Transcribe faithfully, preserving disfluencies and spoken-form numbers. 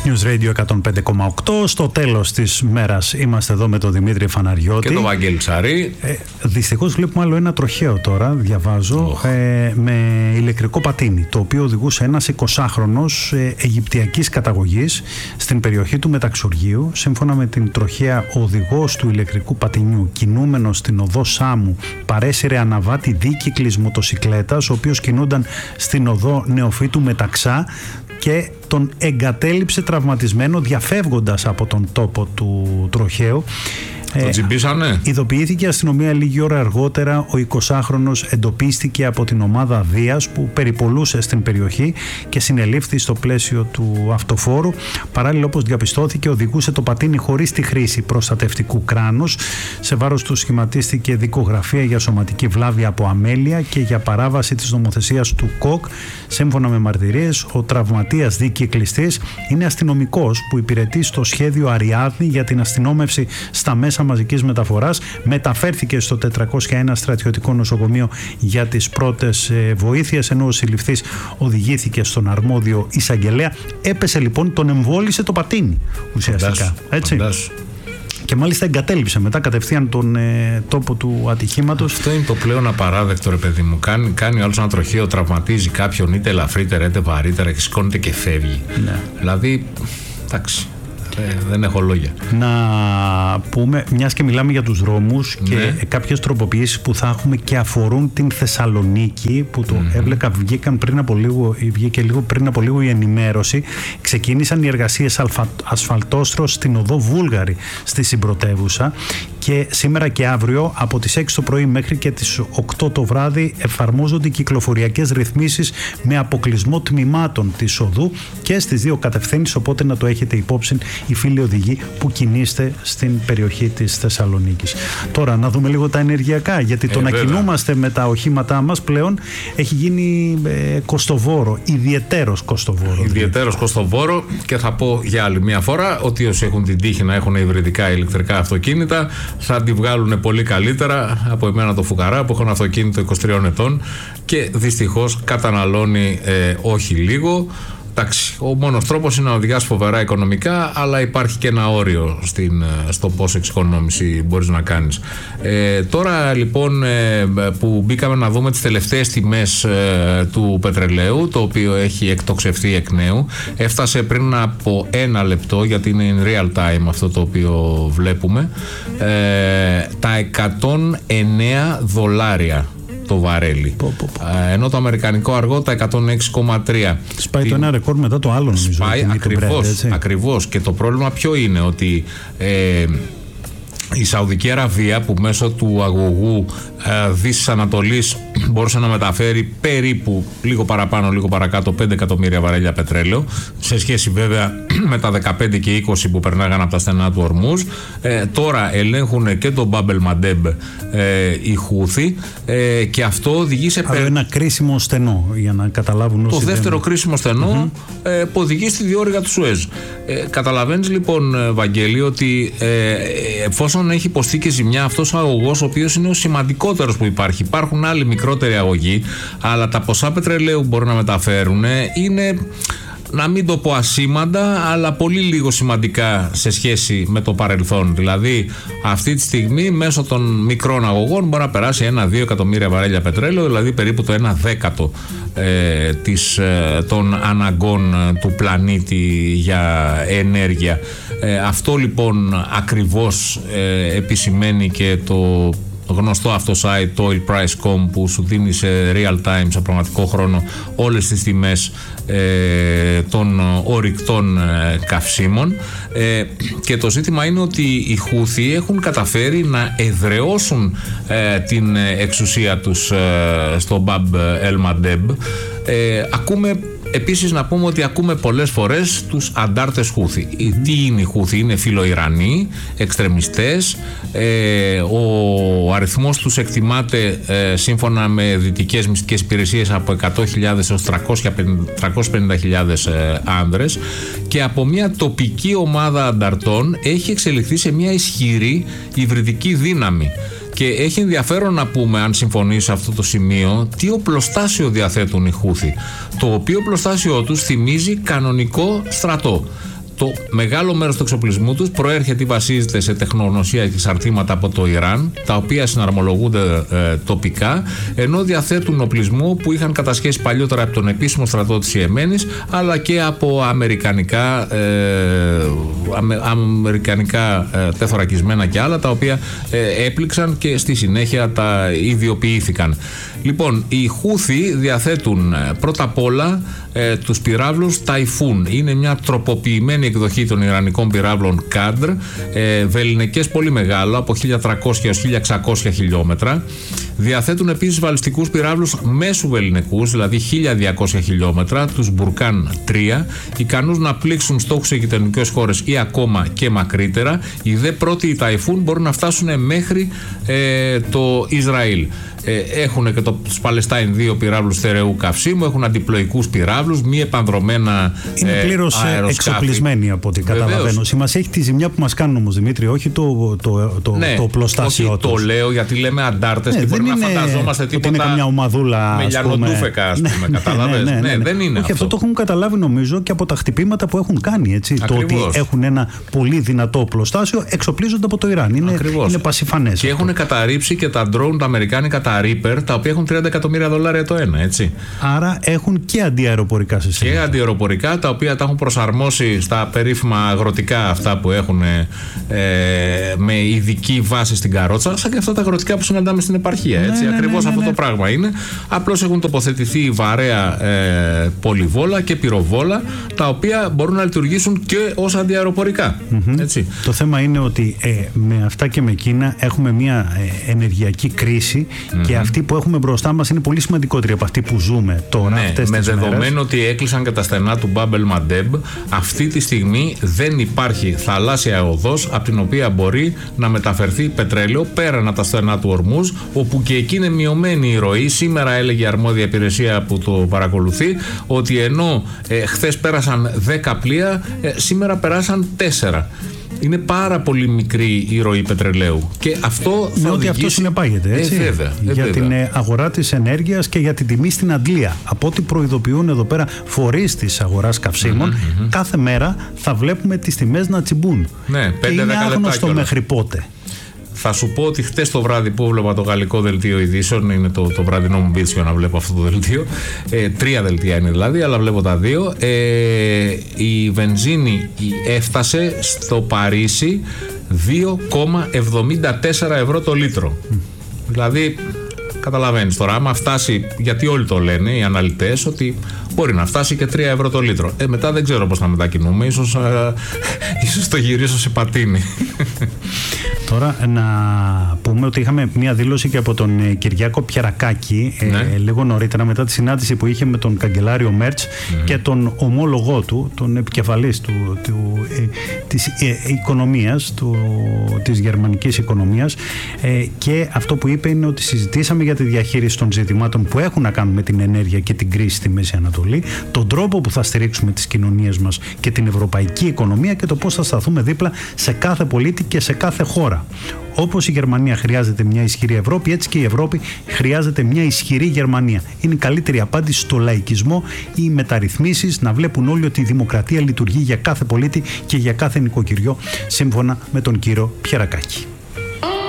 News Radio εκατόν πέντε κόμμα οκτώ. Στο τέλος της μέρας είμαστε εδώ με τον Δημήτρη Φαναριώτη. Και τον Βαγγέλη Ψαρή. Ε, δυστυχώς βλέπουμε άλλο ένα τροχαίο τώρα, διαβάζω, oh. ε, με ηλεκτρικό πατίνι, το οποίο οδηγούσε ένας εικοσάχρονος ε, Αιγυπτιακής καταγωγής στην περιοχή του Μεταξουργείου. Σύμφωνα με την τροχαία, ο οδηγός του ηλεκτρικού πατινιού, κινούμενος στην οδό Σάμου, παρέσυρε αναβάτη δίκυκλης μοτοσικλέτας, ο οποίος κινούνταν στην οδό Νεοφύτου Μεταξά, και τον εγκατέλειψε τραυματισμένο διαφεύγοντας από τον τόπο του τροχαίου. Το τσιμπήσανε. Ειδοποιήθηκε η αστυνομία λίγη ώρα αργότερα. Ο εικοσάχρονος εντοπίστηκε από την ομάδα Δίας που περιπολούσε στην περιοχή και συνελήφθη στο πλαίσιο του αυτοφόρου. Παράλληλα, όπως διαπιστώθηκε, οδηγούσε το πατίνι χωρίς τη χρήση προστατευτικού κράνους. Σε βάρος του σχηματίστηκε δικογραφία για σωματική βλάβη από αμέλεια και για παράβαση της νομοθεσίας του ΚΟΚ. Σύμφωνα με μαρτυρίες, ο τραυματίας δικυκλιστής είναι αστυνομικός που υπηρετεί στο σχέδιο Αριάδνη για την αστυνόμευση στα μέσα μαζικής μεταφοράς. Μεταφέρθηκε στο τετρακόσια ένα στρατιωτικό νοσοκομείο για τις πρώτες βοήθειες, ενώ ο συλληφθής οδηγήθηκε στον αρμόδιο εισαγγελέα. Έπεσε λοιπόν, τον εμβόλισε το πατίνι ουσιαστικά. Φαντάσου, έτσι. Φαντάσου. Και μάλιστα εγκατέλειψε μετά κατευθείαν τον ε, τόπο του ατυχήματος. Αυτό είναι το πλέον απαράδεκτο, ρε παιδί μου. Κάνει, κάνει ο άλλος ένα τροχαίο, τραυματίζει κάποιον είτε ελαφρύτερα είτε βαρύτερα και σηκώνεται και φεύγει. Ναι. Δηλαδή, εντάξει. Ε, δεν έχω λόγια. Να πούμε, μιας και μιλάμε για τους δρόμους, ναι, και κάποιες τροποποιήσεις που θα έχουμε και αφορούν την Θεσσαλονίκη, που το mm-hmm. έβλεκα βγήκαν πριν από λίγο, βγήκε λίγο πριν από λίγο η ενημέρωση. Ξεκίνησαν οι εργασίες ασφαλτόστρος στην οδό Βούλγαρη στη συμπρωτεύουσα, και σήμερα και αύριο από τις έξι το πρωί μέχρι και τις οκτώ το βράδυ εφαρμόζονται κυκλοφοριακές ρυθμίσεις με αποκλεισμό τμήματων της οδού και στις δύο κατευθύνσεις, οπότε να το έχετε υπόψη οι φίλοι οδηγοί που κινείστε στην περιοχή της Θεσσαλονίκης. Τώρα να δούμε λίγο τα ενεργειακά, γιατί το ε, να βέβαια. κινούμαστε με τα οχήματά μας πλέον έχει γίνει ε, κοστοβόρο, ιδιαιτέρως κοστοβόρο. Ιδιαιτέρως κοστοβόρο, και θα πω για άλλη μια φορά ότι όσοι έχουν την τύχη να έχουν υβριδικά ηλεκτρικά αυτοκίνητα θα τη βγάλουν πολύ καλύτερα από εμένα το φουκαρά που έχω ένα αυτοκίνητο είκοσι τριών ετών και δυστυχώς καταναλώνει ε, όχι λίγο. Εντάξει, ο μόνος τρόπος είναι να οδηγάς φοβερά οικονομικά, αλλά υπάρχει και ένα όριο στην, στο πόσο εξοικονόμηση μπορείς να κάνεις. Ε, τώρα λοιπόν ε, που μπήκαμε να δούμε τις τελευταίες τιμές ε, του πετρελαίου, το οποίο έχει εκτοξευθεί εκ νέου, έφτασε πριν από ένα λεπτό, γιατί είναι in real time αυτό το οποίο βλέπουμε, ε, τα εκατόν εννέα δολάρια το βαρέλι. Πω, πω, πω. Ενώ το αμερικανικό αργό τα εκατόν έξι κόμμα τρία. Σπάει Την... το ένα ρεκόρ μετά το άλλο, νομίζω. Σπάει ακριβώς, ακριβώς. Και το πρόβλημα ποιο είναι, ότι ε, η Σαουδική Αραβία, που μέσω του αγωγού ε, Δύσης Ανατολής μπορούσε να μεταφέρει περίπου λίγο παραπάνω, λίγο παρακάτω πέντε εκατομμύρια βαρέλια πετρέλαιο, σε σχέση βέβαια με τα δεκαπέντε και είκοσι που περνάγαν από τα στενά του Ορμούζ. Ε, τώρα ελέγχουν και τον Μπάμπελ Μαντέμπ ε, οι Χούθι, ε, και αυτό οδηγεί σε... Άρα ένα κρίσιμο στενό, για να καταλάβουν όσοι... Το δεύτερο δεν... κρίσιμο στενό mm-hmm. ε, που οδηγεί στη διόρυγα του Σουέζ. Ε, καταλαβαίνεις λοιπόν, Βαγγέλη, ότι ε, εφόσον έχει υποστεί και ζημιά αυτός ο αγωγός, ο οποίος είναι ο σημαντικότερος που υπάρχει, υπάρχουν άλλοι μικρότεροι αγωγοί, αλλά τα ποσά πετρελαίου που μπορούν να μεταφέρουν είναι, να μην το πω ασήμαντα, αλλά πολύ λίγο σημαντικά σε σχέση με το παρελθόν. Δηλαδή, αυτή τη στιγμή μέσω των μικρών αγωγών μπορεί να περάσει ένα-δύο εκατομμύρια βαρέλια πετρέλαιο, δηλαδή περίπου το ένα δέκατο ε, της, ε, των αναγκών του πλανήτη για ενέργεια. Ε, αυτό λοιπόν ακριβώς ε, επισημαίνει και το γνωστό αυτό site, το oil price τελεία com, που σου δίνει σε real time, σε πραγματικό χρόνο, όλες τις τιμές ε, των ορυκτών ε, καυσίμων, ε, και το ζήτημα είναι ότι οι Χούθι έχουν καταφέρει να εδραιώσουν ε, την εξουσία τους ε, στο Μπαμπ Ελ Μαντέμπ. Ε, ακούμε Επίσης να πούμε ότι ακούμε πολλές φορές τους αντάρτες Χούθι. Mm-hmm. Τι είναι οι Χούθι? Είναι φιλοϊρανοί, εξτρεμιστές. Ε, ο αριθμός τους εκτιμάται ε, σύμφωνα με δυτικές μυστικές υπηρεσίες από εκατό χιλιάδες έως τριακόσιες πενήντα χιλιάδες ε, άνδρες, και από μια τοπική ομάδα ανταρτών έχει εξελιχθεί σε μια ισχυρή υβριδική δύναμη. Και έχει ενδιαφέρον να πούμε, αν συμφωνείς σε αυτό το σημείο, τι οπλοστάσιο διαθέτουν οι Χούθι, το οποίο οπλοστάσιο τους θυμίζει κανονικό στρατό. το μεγάλο μέρος του εξοπλισμού τους προέρχεται ή βασίζεται σε τεχνογνωσία και εξαρτήματα από το Ιράν, τα οποία συναρμολογούνται ε, τοπικά, ενώ διαθέτουν οπλισμό που είχαν κατασχέσει παλιότερα από τον επίσημο στρατό της Ιεμένης, αλλά και από αμερικανικά, ε, αμε, αμερικανικά ε, τεθωρακισμένα και άλλα, τα οποία ε, έπληξαν και στη συνέχεια τα ιδιοποιήθηκαν. Λοιπόν, οι Χούθι διαθέτουν ε, πρώτα απ' όλα ε, τους πυράβλους Ταϊφούν. Είναι μια τροποποιημένη εκδοχή των ιρανικών πυράβλων Κάντρ, ε, βελληνικές πολύ μεγάλο, από χίλια τριακόσια έως χίλια εξακόσια χιλιόμετρα. Διαθέτουν επίσης βαλιστικούς πυράβλους μέσου βελληνικούς, δηλαδή χίλια διακόσια χιλιόμετρα, τους Μπουρκάν τρία, ικανούς να πλήξουν στόχους σε γειτονικές χώρες ή ακόμα και μακρύτερα. Οι δε πρώτοι οι Ταϊφούν μπορούν να φτάσουν μέχρι ε, το Ισραήλ. Ε, έχουν και το, τους Παλαιστάιν δύο πυράβλους στερεού καυσίμου, έχουν αντιπλοϊκούς πυράβλους, μη επανδρομένα είναι ε, πλήρως εξοπλισμένοι από ό,τι καταλαβαίνω. Σημασία έχει τη ζημιά που μας κάνουν όμως, Δημήτρη, όχι το, το, το, ναι, το οπλοστάσιο τους. Το λέω γιατί λέμε αντάρτες ναι, και μπορεί να φανταζόμαστε τίποτα. Είναι καμιά ομαδούλα, με λιανοτούφεκα, ας πούμε. Ναι, κατάλαβες. Ναι, ναι, ναι, ναι, δεν είναι. Όχι, αυτό. αυτό το έχουν καταλάβει νομίζω και από τα χτυπήματα που έχουν κάνει. Έτσι, το ότι έχουν ένα πολύ δυνατό οπλοστάσιο εξοπλίζονται από το Ιράν. Είναι, είναι πασιφανές. Και έχουν καταρρύψει και τα ντρόουν τα αμερικάνικα, τα Reaper, τα οποία έχουν τριάντα εκατομμύρια δολάρια το ένα, έτσι. Άρα έχουν και αντιαεροπορικά συστήματα. Και αντιαεροπορικά, τα οποία τα έχουν προσαρμόσει στα περίφημα αγροτικά αυτά που έχουν ε, με ειδική βάση στην καρότσα, σαν και αυτά τα αγροτικά που συναντάμε στην επαρχία. Έτσι. Ναι, ναι, ακριβώς ναι, ναι, ναι, αυτό ναι. το πράγμα είναι. Απλώς έχουν τοποθετηθεί βαρέα ε, πολυβόλα και πυροβόλα, τα οποία μπορούν να λειτουργήσουν και ως αντιαεροπορικά. Mm-hmm. Έτσι. Το θέμα είναι ότι ε, με αυτά και με εκείνα έχουμε μια ε, ενεργειακή κρίση mm-hmm. και αυτή που έχουμε μπροστά μας είναι πολύ σημαντικότερη από αυτή που ζούμε τώρα. Ναι, αυτές με τις δεδομένο μέρες. ότι έκλεισαν και τα στενά του Μπάμπελ Μαντέμπ, αυτή τη στιγμή δεν υπάρχει θαλάσσια οδός από την οποία μπορεί να μεταφερθεί πετρέλαιο πέραν από τα στενά του Ορμούζ, όπου και εκεί είναι μειωμένη η ροή. Σήμερα έλεγε η αρμόδια υπηρεσία που το παρακολουθεί ότι ενώ ε, χθες πέρασαν δέκα πλοία, ε, σήμερα περάσαν τέσσερα. Είναι πάρα πολύ μικρή η ροή πετρελαίου. Και αυτό θα με οδηγήσει... ότι αυτό συνεπάγεται, έτσι. Ε, βέβαια, ε, για βέβαια. την αγορά της ενέργειας και για την τιμή στην αντλία. Από ό,τι προειδοποιούν εδώ πέρα φορείς της αγοράς καυσίμων, mm-hmm, mm-hmm. κάθε μέρα θα βλέπουμε τις τιμές να τσιμπούν. Ναι, και είναι άγνωστο μέχρι πότε. Θα σου πω ότι χτες το βράδυ που έβλεπα το γαλλικό δελτίο ειδήσεων, είναι το, το βραδινό μου μπίτσιο να βλέπω αυτό το δελτίο, ε, τρία δελτία είναι δηλαδή, αλλά βλέπω τα δύο, ε, η βενζίνη έφτασε στο Παρίσι δύο κόμμα εβδομήντα τέσσερα ευρώ το λίτρο. Mm. Δηλαδή, καταλαβαίνεις τώρα, άμα φτάσει, γιατί όλοι το λένε οι αναλυτές, ότι μπορεί να φτάσει και τρία ευρώ το λίτρο. Ε, μετά δεν ξέρω πώς θα μετακινούμε, ίσως, ε, ίσως το γυρίσω σε πατίνι. Τώρα να πούμε ότι είχαμε μια δήλωση και από τον Κυριάκο Πιερακάκη ναι. ε, λίγο νωρίτερα μετά τη συνάντηση που είχε με τον καγκελάριο Μέρτς mm-hmm. και τον ομόλογό του, τον επικεφαλής του, του, ε, της ε, οικονομίας, του, της γερμανικής οικονομίας ε, και αυτό που είπε είναι ότι συζητήσαμε για τη διαχείριση των ζητημάτων που έχουν να κάνουν με την ενέργεια και την κρίση στη Μέση Ανατολή, τον τρόπο που θα στηρίξουμε τις κοινωνίες μας και την ευρωπαϊκή οικονομία και το πώς θα σταθούμε δίπλα σε κάθε πολίτη και σε κάθε χώρα. Όπως η Γερμανία χρειάζεται μια ισχυρή Ευρώπη, έτσι και η Ευρώπη χρειάζεται μια ισχυρή Γερμανία. Είναι η καλύτερη απάντηση στο λαϊκισμό, οι μεταρρυθμίσεις, να βλέπουν όλοι ότι η δημοκρατία λειτουργεί για κάθε πολίτη και για κάθε νοικοκυριό, σύμφωνα με τον κύριο Πιερακάκη.